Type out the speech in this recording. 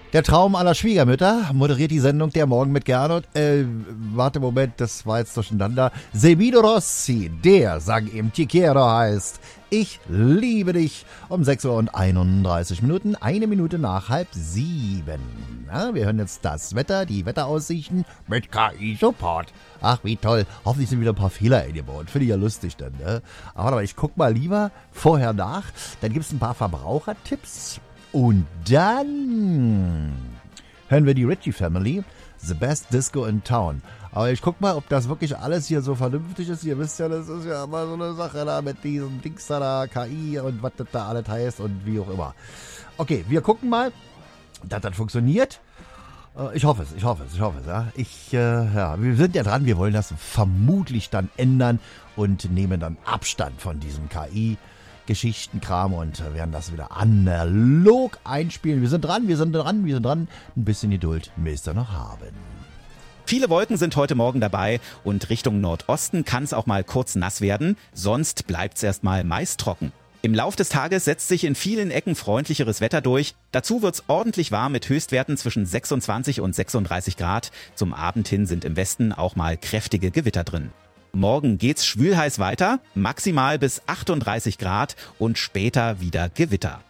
Der Traum aller Schwiegermütter moderiert die Sendung Der Morgen mit Gernot. Warte, Moment, das war jetzt durcheinander. Semino Rossi, der, sagen eben Chiquero heißt. Ich liebe dich. Um 6:31 Uhr, 1 Minute nach 6:30. Ja, wir hören jetzt das Wetter, die Wetteraussichten mit KI-Support. Ach, wie toll. Hoffentlich sind wieder ein paar Fehler eingebaut. Finde ich ja lustig dann, ne? Aber ich guck mal lieber vorher nach. Dann gibt es ein paar Verbrauchertipps. Und dann hören wir die Ritchie Family, The Best Disco in Town. Aber ich guck mal, ob das wirklich alles hier so vernünftig ist. Ihr wisst ja, das ist ja immer so eine Sache da mit diesem Dings da, KI und was das da alles heißt und wie auch immer. Okay, wir gucken mal, dass das funktioniert. Ich hoffe es, ja. Wir sind ja dran, wir wollen das vermutlich dann ändern und nehmen dann Abstand von diesem KI-Geschichtenkram und werden das wieder analog einspielen. Wir sind dran. Ein bisschen Geduld müsst ihr noch haben. Viele Wolken sind heute Morgen dabei und Richtung Nordosten kann es auch mal kurz nass werden, sonst bleibt es erstmal meist trocken. Im Lauf des Tages setzt sich in vielen Ecken freundlicheres Wetter durch. Dazu wird's ordentlich warm mit Höchstwerten zwischen 26 und 36 Grad. Zum Abend hin sind im Westen auch mal kräftige Gewitter drin. Morgen geht's schwülheiß weiter, maximal bis 38 Grad und später wieder Gewitter.